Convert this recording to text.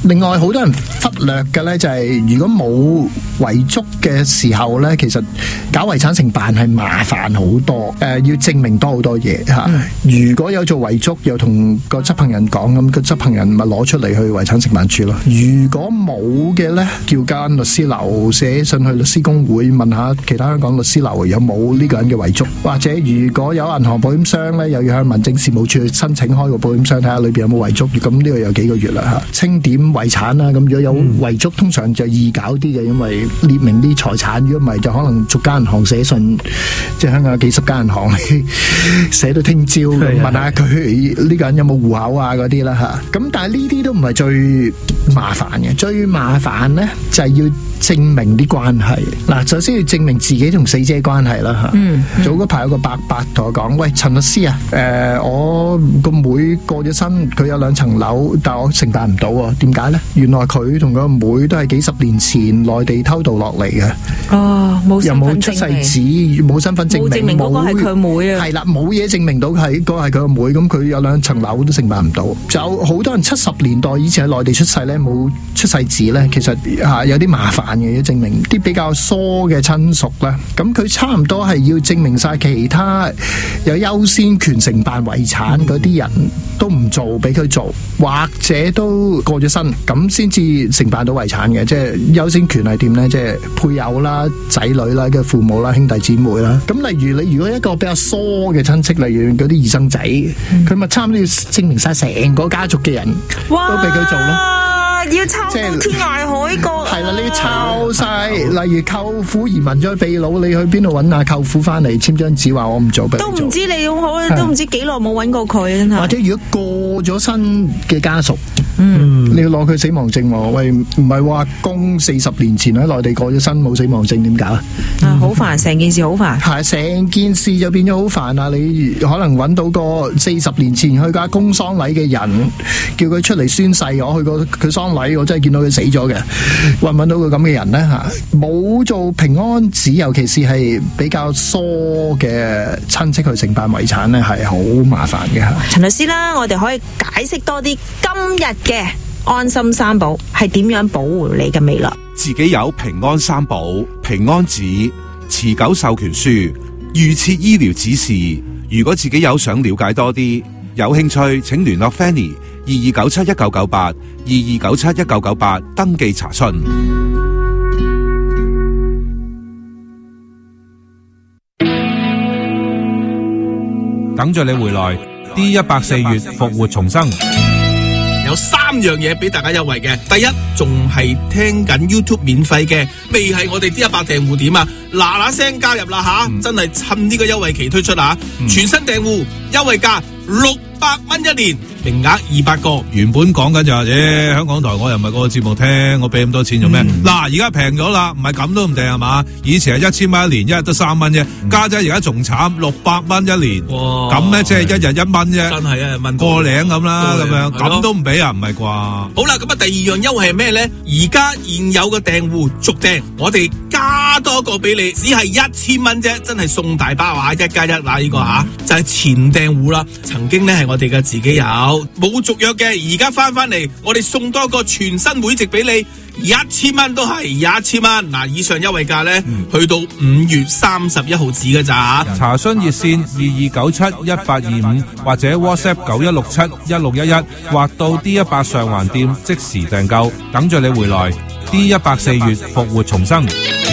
另外好多人忽略嘅咧就係如果冇遺囑嘅時候咧，其實搞遺產承辦係麻煩好多，要證明多好多嘢吓。如果有做遺囑，又同個執行人講，咁個執行人咪攞出嚟去遺產承辦處咯。如果冇嘅咧，叫間律師樓寫信去律師公會問下其他香港律師樓有冇呢個人嘅遺囑，或者如果有銀行保險箱咧，又要向民政事務處去申請開個保險箱睇下裏邊有冇遺囑。咁呢個有幾個月啦吓。清點遺產啦，咁如果有遺囑，通常就易搞啲嘅，因為列明啲財產，如果唔係就可能逐間銀行寫信，即係香港有幾十間銀行寫到聽朝問下佢呢個人有冇戶口啊嗰啲啦吓。咁但係呢啲都唔係最麻煩嘅，最麻煩咧就係要證明啲關係。嗱，首先要證明自己同死者關係啦吓。早嗰排有個伯伯同我講，喂，陳律師啊，我個妹過咗身，佢有2層樓，但我承辦唔到喎，點解咧？原來佢同個妹都係幾十年前內地偷渡落嚟嘅。 哦，冇身份證明， 又冇出世紙，冇身份證明， 冇證明嗰個係佢妹啊。 係啦，冇嘢證明到係嗰個係佢個妹，咁佢有2層樓都承辦唔到。就好多人70年代以前喺內地出世咧，冇出世紙咧，其實有啲麻煩嘅，要證明啲比較疏嘅親屬咧，咁佢差唔多係要證明晒其他有優先權承辦遺產嗰啲人都唔做，俾佢做，或者都過咗身，咁先至承辦到遺產嘅。即係優先權係點呢？即係配偶啦、仔女啦、嘅父母啦、兄弟姊妹啦。咁例如你如果一個比較疏嘅親戚，例如嗰啲二生仔，佢咪差唔多要證明晒成個家族嘅人都俾佢做咯。 要抄到天涯海角。 係啦，你要抄晒，例如舅父移民咗去秘魯，你去邊度揾下舅父翻嚟簽張紙話我唔做， 都唔知你好，都唔知幾耐冇揾過佢，真係。或者如果過咗身嘅家屬，你要攞佢死亡證喎。喂，唔係話公40年前喺內地過咗身冇死亡證點搞啊？ 好煩，成件事好煩。 係成件事就變咗好煩啊！你可能揾到個40年前去家公喪禮嘅人，叫佢出嚟宣誓，我去過佢喪禮，我真係見到佢死咗嘅。揾到個咁嘅人呢？嚇，冇做平安紙，尤其是係比較疏嘅親戚去承辦遺產呢，係好麻煩嘅。 陳律師啦，我哋可以解釋多啲今日嘅安心三寶係點樣保護你嘅未來。 自己有平安三寶、平安紙、持久授權書、預設醫療指示。如果自己有想了解多啲，有興趣請聯絡 Fanny 22971998 22971998登記查詢。 等著你回來 D104 月復活重生。 有3樣嘢俾大家優惠嘅，第一仲係聽緊 YouTube 免費嘅，未係我哋D100訂戶點啊？嗱聲加入啦吓，真係趁呢個優惠期推出啊！全新訂戶優惠價600蚊一年，名額200個。 原本講緊就係香港台我又唔係個節目聽，我俾咁多錢做咩？嗱，而家平咗啦，唔係咁都唔定係嘛？以前係1000蚊一年，一日得3蚊啫。家姐而家仲慘，600蚊一年。哇！咁咧即係一日1蚊啫。 真係啊，問過領咁啦，咁樣咁都唔俾啊？唔係啩？ 好啦，咁啊第二樣優惠係咩咧？而家現有嘅訂戶續訂，我哋加多個俾你，只係1000蚊啫，真係送大包啊！1+1嗱呢個吓，就係前訂戶啦。曾經咧係我哋嘅自己有冇續約嘅，而家翻嚟，我哋送多個全新會籍俾你，1000蚊都係1000蚊。嗱，以上優惠價咧，去到5月31號止嘅咋。 查詢熱線22971825或者 WhatsApp 91671611，或到 D100上環店即時訂購，等著你回來。D104 月復活重生。